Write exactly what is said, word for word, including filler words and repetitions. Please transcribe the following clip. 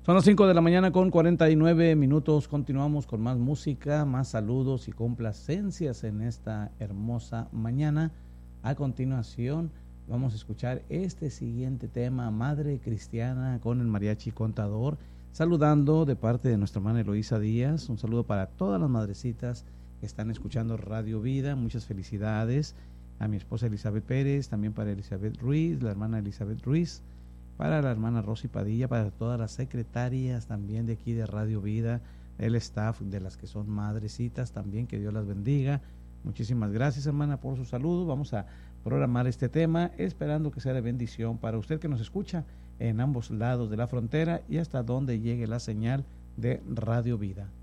Son las cinco de la mañana con cuarenta y nueve minutos. Continuamos con más música, más saludos y complacencias en esta hermosa mañana. A continuación vamos a escuchar este siguiente tema, Madre Cristiana, con el Mariachi Contador. Saludando de parte de nuestra hermana Eloísa Díaz. Un saludo para todas las madrecitas que están escuchando Radio Vida. Muchas felicidades a mi esposa Elizabeth Pérez, también para Elizabeth Ruiz, la hermana Elizabeth Ruiz, para la hermana Rosy Padilla, para todas las secretarias también de aquí de Radio Vida, el staff de las que son madrecitas también, que Dios las bendiga. Muchísimas gracias, hermana, por su saludo. Vamos a programar este tema, esperando que sea de bendición para usted que nos escucha en ambos lados de la frontera y hasta donde llegue la señal de Radio Vida.